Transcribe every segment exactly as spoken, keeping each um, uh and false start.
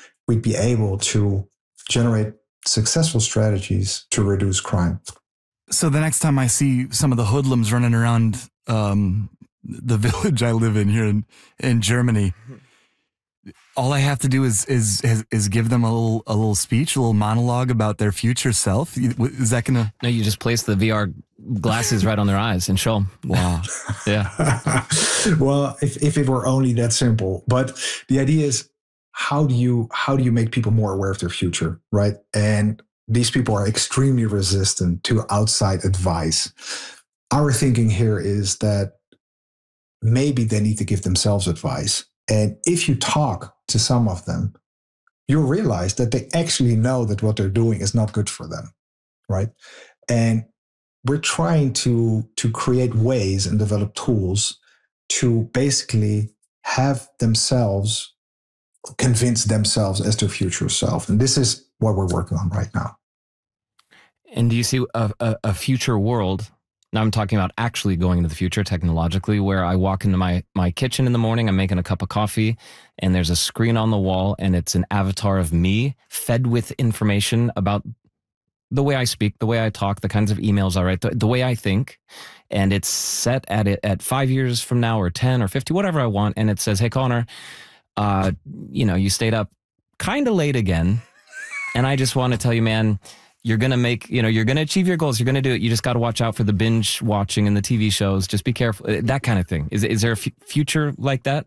we'd be able to generate successful strategies to reduce crime. So the next time I see some of the hoodlums running around um, the village I live in here in, in Germany, all I have to do is, is is is give them a little a little speech, a little monologue about their future self. Is that gonna? No, you just place the V R glasses right on their eyes and show them. Wow. Yeah. Well, if if it were only that simple, but the idea is how do you how do you make people more aware of their future, right? And these people are extremely resistant to outside advice. Our thinking here is that maybe they need to give themselves advice. And if you talk to some of them, you'll realize that they actually know that what they're doing is not good for them, right? And we're trying to, to create ways and develop tools to basically have themselves convince themselves as their future self. And this is what we're working on right now. And do you see a, a, a future world? Now I'm talking about actually going into the future technologically, where I walk into my, my kitchen in the morning, I'm making a cup of coffee, and there's a screen on the wall, and it's an avatar of me fed with information about the way I speak, the way I talk, the kinds of emails I write, the, the way I think. And it's set at it at five years from now or ten or fifty, whatever I want. And it says, hey, Connor, uh, you know, you stayed up kind of late again. And I just want to tell you, man, you're going to make, you know, you're going to achieve your goals. You're going to do it. You just got to watch out for the binge watching and the T V shows. Just be careful. That kind of thing. Is, is there a f- future like that?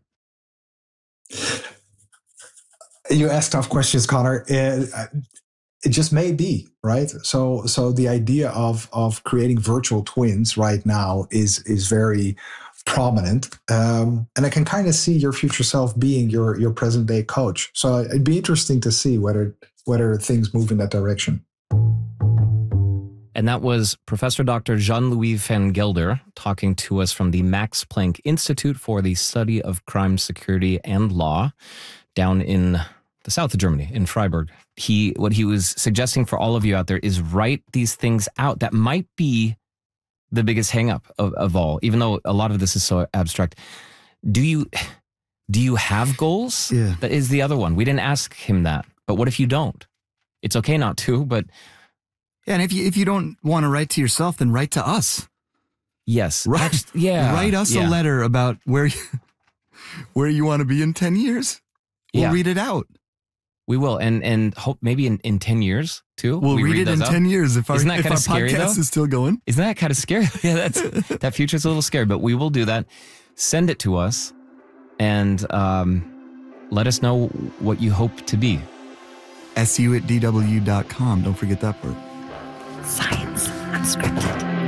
You ask tough questions, Connor. It, it just may be, right? So, so the idea of, of creating virtual twins right now is, is very prominent. Um, and I can kind of see your future self being your, your present day coach. So it'd be interesting to see whether, whether things move in that direction. And that was Professor Doctor Jean-Louis van Gelder talking to us from the Max Planck Institute for the Study of Crime, Security, and Law down in the south of Germany, in Freiburg. He, what he was suggesting for all of you out there is write these things out. That might be the biggest hang-up of, of all, even though a lot of this is so abstract. Do you, do you have goals? Yeah. That is the other one. We didn't ask him that. But what if you don't? It's okay not to, but... Yeah, and if you if you don't want to write to yourself, then write to us. Yes. Write, Actually, yeah. Write us yeah. a letter about where you, where you want to be in ten years. We'll yeah. read it out. We will. And and hope maybe in, in ten years, too. We'll we read, read it in out. ten years if our, Isn't that if our scary, podcast though? is still going. Isn't that kind of scary? Yeah, that's that future's a little scary, but we will do that. Send it to us and um, let us know what you hope to be. S U at D W dot com. Don't forget that part. Science Unscripted.